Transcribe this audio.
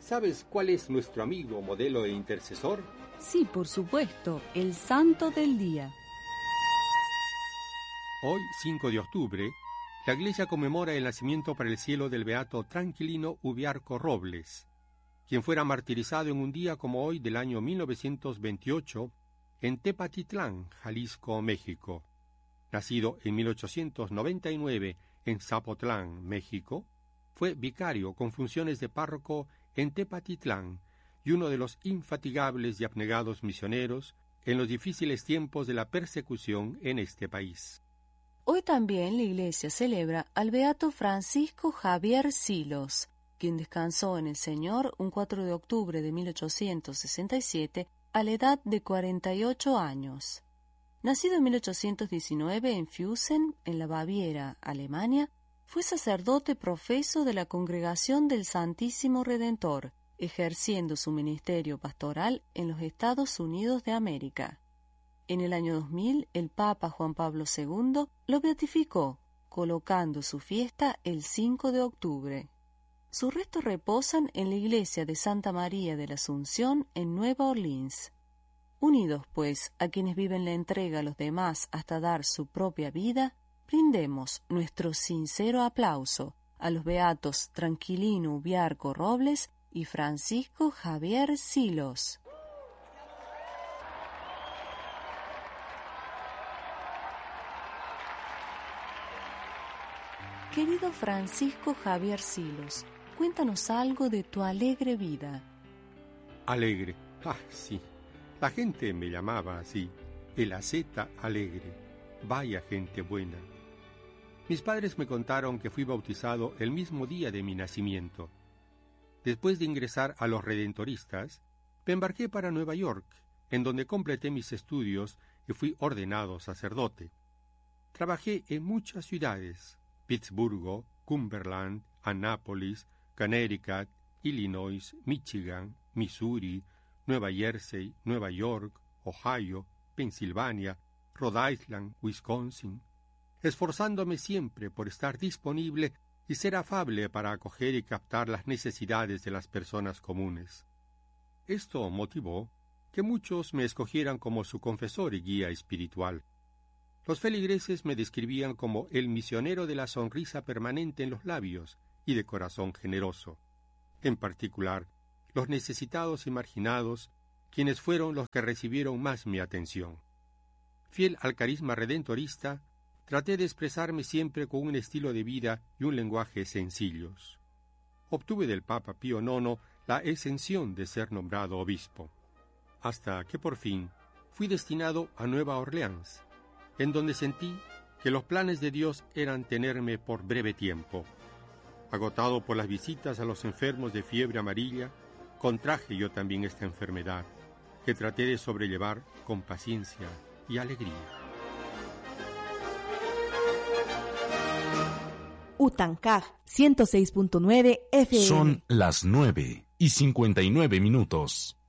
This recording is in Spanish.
¿Sabes cuál es nuestro amigo, modelo e intercesor? Sí, por supuesto, el santo del día. Hoy, 5 de octubre, la Iglesia conmemora el nacimiento para el cielo del beato Tranquilino Ubiarco Robles, quien fuera martirizado en un día como hoy del año 1928 en Tepatitlán, Jalisco, México. Nacido en 1899 en Zapotlán, México, fue vicario con funciones de párroco en Tepatitlán y uno de los infatigables y abnegados misioneros en los difíciles tiempos de la persecución en este país. Hoy también la Iglesia celebra al beato Francisco Javier Silos, quien descansó en el Señor un 4 de octubre de 1867 a la edad de 48 años. Nacido en 1819 en Füssen, en la Baviera, Alemania, fue sacerdote profeso de la Congregación del Santísimo Redentor, ejerciendo su ministerio pastoral en los Estados Unidos de América. En el año 2000, el Papa Juan Pablo II lo beatificó, colocando su fiesta el 5 de octubre. Sus restos reposan en la iglesia de Santa María de la Asunción en Nueva Orleans. Unidos, pues, a quienes viven la entrega a los demás hasta dar su propia vida, brindemos nuestro sincero aplauso a los beatos Tranquilino Ubiarco Robles y Francisco Javier Silos. Querido Francisco Javier Silos, cuéntanos algo de tu alegre vida. Alegre, sí. La gente me llamaba así, el asceta alegre. Vaya gente buena. Mis padres me contaron que fui bautizado el mismo día de mi nacimiento. Después de ingresar a los redentoristas, me embarqué para Nueva York, en donde completé mis estudios y fui ordenado sacerdote. Trabajé en muchas ciudades: Pittsburgh, Cumberland, Annapolis, Connecticut, Illinois, Michigan, Missouri, Nueva Jersey, Nueva York, Ohio, Pensilvania, Rhode Island, Wisconsin, esforzándome siempre por estar disponible y ser afable para acoger y captar las necesidades de las personas comunes. Esto motivó que muchos me escogieran como su confesor y guía espiritual. Los feligreses me describían como el misionero de la sonrisa permanente en los labios y de corazón generoso. En particular, los necesitados y marginados, quienes fueron los que recibieron más mi atención. Fiel al carisma redentorista, traté de expresarme siempre con un estilo de vida y un lenguaje sencillos. Obtuve del Papa Pío IX la exención de ser nombrado obispo, hasta que por fin fui destinado a Nueva Orleans, en donde sentí que los planes de Dios eran tenerme por breve tiempo. Agotado por las visitas a los enfermos de fiebre amarilla, contraje yo también esta enfermedad, que traté de sobrellevar con paciencia y alegría. Utancaj 106.9 FM. Son las 9:59.